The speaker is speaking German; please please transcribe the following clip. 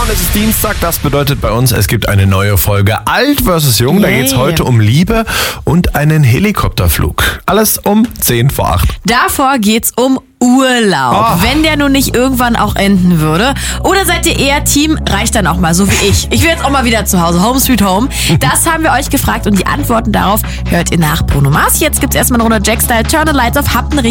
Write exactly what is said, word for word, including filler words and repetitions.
und es ist Dienstag. Das bedeutet bei uns, es gibt eine neue Folge Alt versus Jung. Da Yay. geht es heute um Liebe und einen Helikopterflug. Alles um zehn vor acht. Davor geht's um Urlaub. Oh. Wenn der nun nicht irgendwann auch enden würde. Oder seid ihr eher Team, reicht dann auch mal, so wie ich. Ich will jetzt auch mal wieder zu Hause. Home sweet home. Das haben wir euch gefragt und die Antworten darauf hört ihr nach Bruno Mars. Jetzt gibt's erstmal eine Runde Jack-Style. Turn the Lights Off. Habt einen